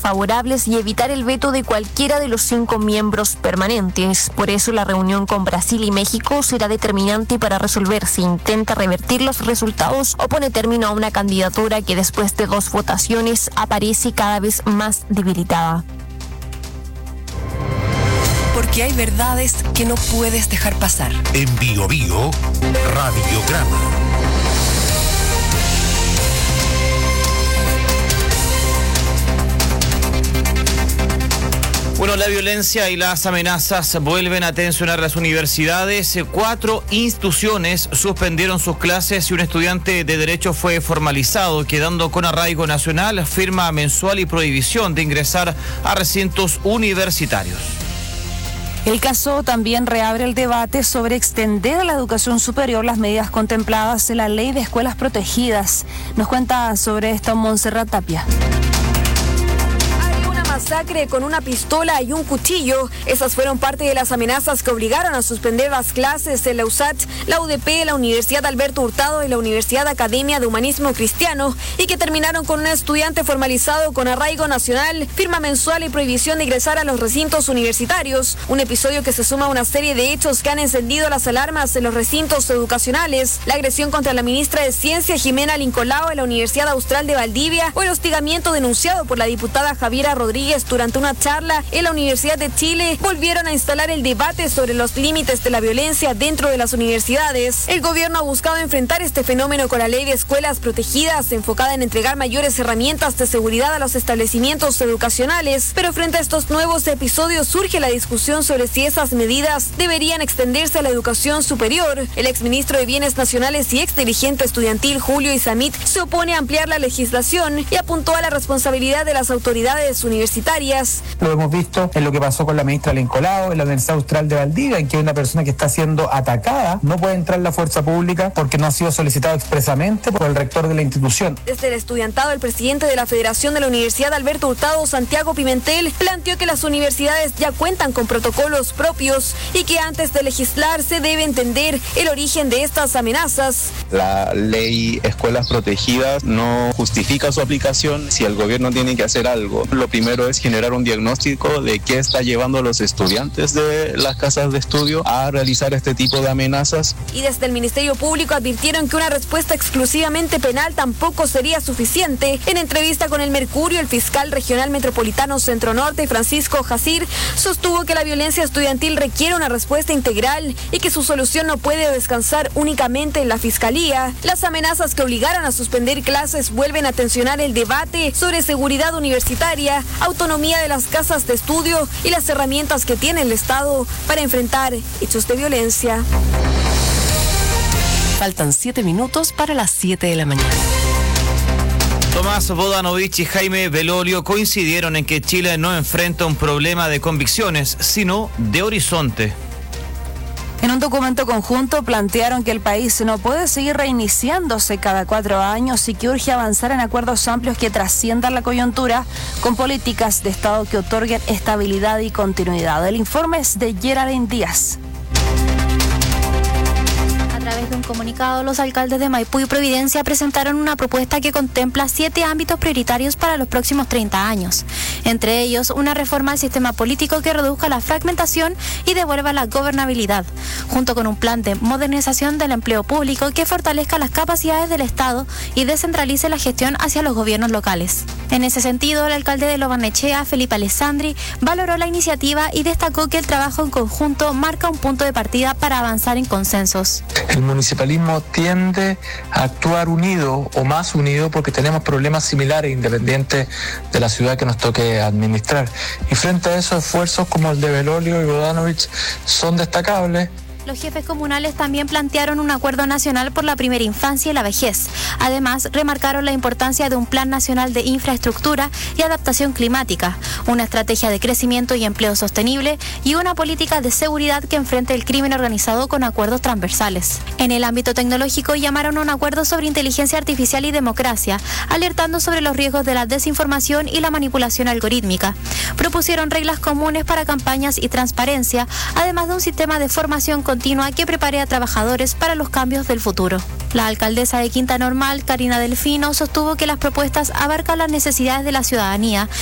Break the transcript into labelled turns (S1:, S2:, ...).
S1: favorables y evitar el veto de cualquiera de los 5 miembros permanentes. Por eso la reunión con Brasil y México será determinante para resolver si intenta revertir los resultados o pone término a una candidatura que después de 2 votaciones aparece cada vez más debilitada.
S2: Porque hay verdades que no puedes dejar pasar.
S3: En Bio Bio, Radiograma.
S4: Bueno, la violencia y las amenazas vuelven a tensionar las universidades. 4 instituciones suspendieron sus clases y un estudiante de Derecho fue formalizado, quedando con arraigo nacional, firma mensual y prohibición de ingresar a recintos universitarios.
S5: El caso también reabre el debate sobre extender a la educación superior las medidas contempladas en la Ley de Escuelas Protegidas. Nos cuenta sobre esto Montserrat Tapia.
S6: Masacre con una pistola y un cuchillo. Esas fueron parte de las amenazas que obligaron a suspender las clases en la USACH, la UDP, la Universidad Alberto Hurtado y la Universidad Academia de Humanismo Cristiano, y que terminaron con un estudiante formalizado con arraigo nacional, firma mensual y prohibición de ingresar a los recintos universitarios. Un episodio que se suma a una serie de hechos que han encendido las alarmas en los recintos educacionales. La agresión contra la ministra de Ciencia, Jimena Lincolao, en la Universidad Austral de Valdivia, o el hostigamiento denunciado por la diputada Javiera Rodríguez durante una charla en la Universidad de Chile, volvieron a instalar el debate sobre los límites de la violencia dentro de las universidades. El gobierno ha buscado enfrentar este fenómeno con la Ley de Escuelas Protegidas, enfocada en entregar mayores herramientas de seguridad a los establecimientos educacionales, pero frente a estos nuevos episodios surge la discusión sobre si esas medidas deberían extenderse a la educación superior. El exministro de Bienes Nacionales y ex dirigente estudiantil Julio Isamit se opone a ampliar la legislación y apuntó a la responsabilidad de las autoridades universitarias.
S7: Lo hemos visto en lo que pasó con la ministra Lincolao en la Universidad Austral de Valdivia, en que una persona que está siendo atacada no puede entrar en la fuerza pública porque no ha sido solicitado expresamente por el rector de la institución.
S6: Desde el estudiantado, el presidente de la Federación de la Universidad Alberto Hurtado, Santiago Pimentel, planteó que las universidades ya cuentan con protocolos propios y que antes de legislar se debe entender el origen de estas amenazas.
S8: La ley Escuelas Protegidas no justifica su aplicación si el gobierno tiene que hacer algo. Lo primero es generar un diagnóstico de qué está llevando a los estudiantes de las casas de estudio a realizar este tipo de amenazas.
S6: Y desde el Ministerio Público advirtieron que una respuesta exclusivamente penal tampoco sería suficiente. En entrevista con El Mercurio, el fiscal regional metropolitano Centro Norte, Francisco Jacir, sostuvo que la violencia estudiantil requiere una respuesta integral y que su solución no puede descansar únicamente en la fiscalía. Las amenazas que obligaron a suspender clases vuelven a tensionar el debate sobre seguridad universitaria, autonomía de las casas de estudio y las herramientas que tiene el Estado para enfrentar hechos de violencia.
S2: Faltan 7 minutos para las 7 de la mañana.
S4: Tomás Bodanovich y Jaime Belolio coincidieron en que Chile no enfrenta un problema de convicciones, sino de horizonte.
S5: En un documento conjunto plantearon que el país no puede seguir reiniciándose cada 4 años y que urge avanzar en acuerdos amplios que trasciendan la coyuntura con políticas de Estado que otorguen estabilidad y continuidad. El informe es de Geraldine Díaz.
S9: A través de un comunicado, los alcaldes de Maipú y Providencia presentaron una propuesta que contempla 7 ámbitos prioritarios para los próximos 30 años. Entre ellos, una reforma al sistema político que reduzca la fragmentación y devuelva la gobernabilidad, junto con un plan de modernización del empleo público que fortalezca las capacidades del Estado y descentralice la gestión hacia los gobiernos locales. En ese sentido, el alcalde de Lo Barnechea, Felipe Alessandri, valoró la iniciativa y destacó que el trabajo en conjunto marca un punto de partida para avanzar en consensos.
S10: El municipalismo tiende a actuar unido o más unido porque tenemos problemas similares independientes de la ciudad que nos toque administrar. Y frente a esos esfuerzos como el de Belolio y Bodanovich son destacables.
S9: Los jefes comunales también plantearon un acuerdo nacional por la primera infancia y la vejez. Además, remarcaron la importancia de un plan nacional de infraestructura y adaptación climática, una estrategia de crecimiento y empleo sostenible y una política de seguridad que enfrente el crimen organizado con acuerdos transversales. En el ámbito tecnológico, llamaron a un acuerdo sobre inteligencia artificial y democracia, alertando sobre los riesgos de la desinformación y la manipulación algorítmica. Propusieron reglas comunes para campañas y transparencia, además de un sistema de formación continua que prepare a trabajadores para los cambios del futuro. La alcaldesa de Quinta Normal, Karina Delfino, sostuvo que las propuestas abarcan las necesidades de la ciudadanía